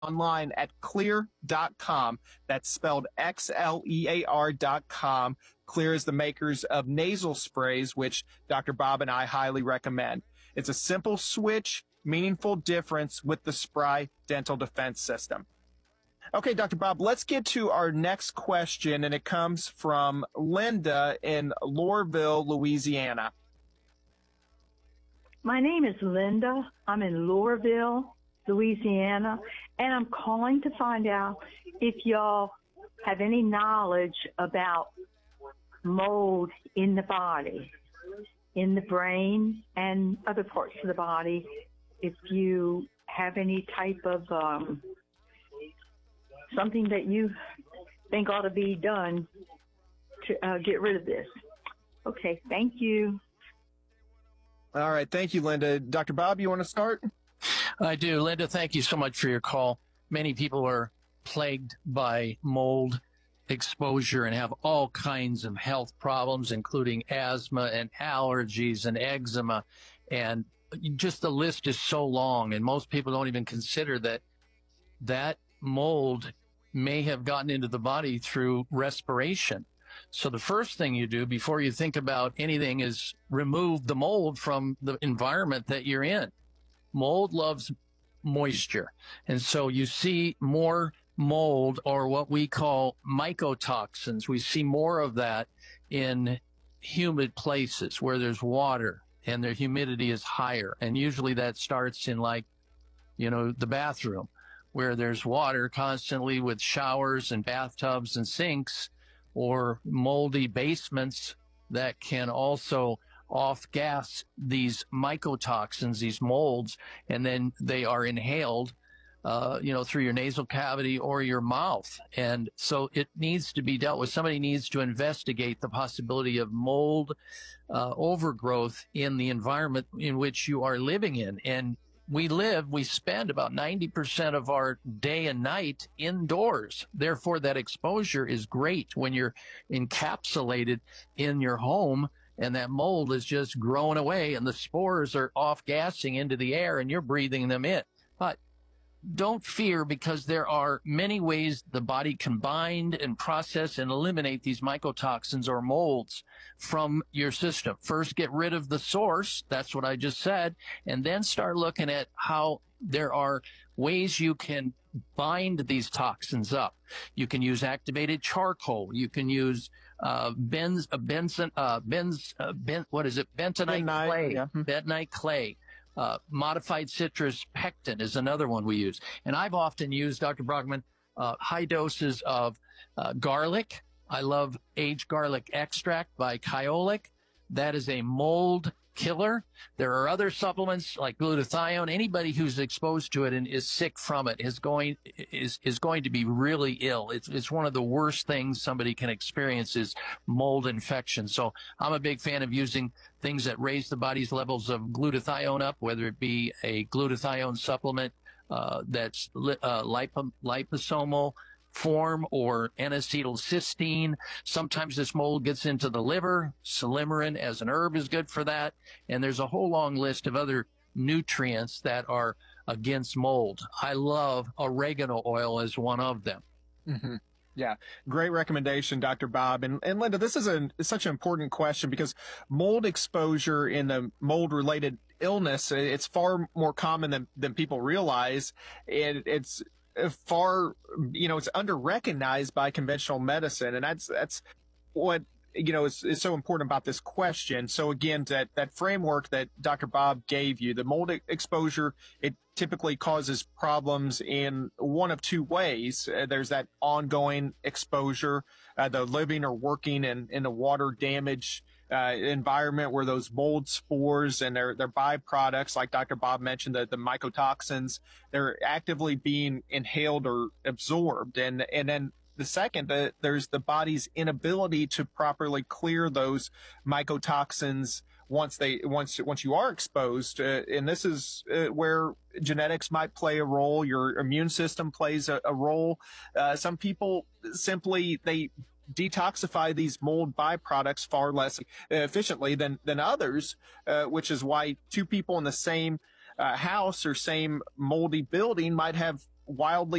online at xlear.com. That's spelled XLEAR.com. Xlear is the makers of nasal sprays, which Dr. Bob and I highly recommend. It's a simple switch, meaningful difference with the Spry Dental Defense System. Okay, Dr. Bob, let's get to our next question, and it comes from Linda in Loreauville, Louisiana. My name is Linda. I'm in Loreauville, Louisiana, and I'm calling to find out if y'all have any knowledge about mold in the body, in the brain, and other parts of the body. If you have any type of something that you think ought to be done to get rid of this. Okay, thank you. All right, thank you, Linda. Dr. Bob, you want to start? I do. Linda, thank you so much for your call. Many people are plagued by mold exposure and have all kinds of health problems, including asthma and allergies and eczema. And just the list is so long, and most people don't even consider that mold may have gotten into the body through respiration. So the first thing you do before you think about anything is remove the mold from the environment that you're in. Mold loves moisture. And so you see more mold, or what we call mycotoxins. We see more of that in humid places where there's water and their humidity is higher. And usually that starts in the bathroom, where there's water constantly with showers and bathtubs and sinks, or moldy basements that can also off-gas these mycotoxins, these molds, and then they are inhaled, through your nasal cavity or your mouth. And so it needs to be dealt with. Somebody needs to investigate the possibility of mold overgrowth in the environment in which you are living in. And we spend about 90% of our day and night indoors. Therefore, that exposure is great when you're encapsulated in your home and that mold is just growing away and the spores are off-gassing into the air and you're breathing them in. But don't fear, because there are many ways the body can bind and process and eliminate these mycotoxins or molds from your system. First, get rid of the source. That's what I just said. And then start looking at how there are ways you can bind these toxins up. You can use activated charcoal. You can use bentonite clay. Yeah. Bentonite clay. Modified citrus pectin is another one we use. And I've often used, Dr. Brogman, high doses of garlic. I love aged garlic extract by Kyolic. That is a mold killer. There are other supplements like glutathione. Anybody who's exposed to it and is sick from it is going to be really ill. It's one of the worst things somebody can experience is mold infection. So I'm a big fan of using things that raise the body's levels of glutathione up, whether it be a glutathione supplement that's liposomal form or N-acetylcysteine. Sometimes this mold gets into the liver. Silymarin as an herb is good for that. And there's a whole long list of other nutrients that are against mold. I love oregano oil as one of them. Mm-hmm. Yeah, great recommendation, Dr. Bob. And Linda, this is such an important question because mold exposure in the mold-related illness, it's far more common than people realize. It's far, it's under-recognized by conventional medicine. And that's what, is so important about this question. So again, that framework that Dr. Bob gave you, the mold exposure, it typically causes problems in one of two ways. There's that ongoing exposure, the living or working in a water damaged environment where those mold spores and their byproducts, like Dr. Bob mentioned, the mycotoxins, they're actively being inhaled or absorbed. And then the second, there's the body's inability to properly clear those mycotoxins once you are exposed. And this is where genetics might play a role. Your immune system plays a role. Some people simply, they detoxify these mold byproducts far less efficiently than others, which is why two people in the same house or same moldy building might have wildly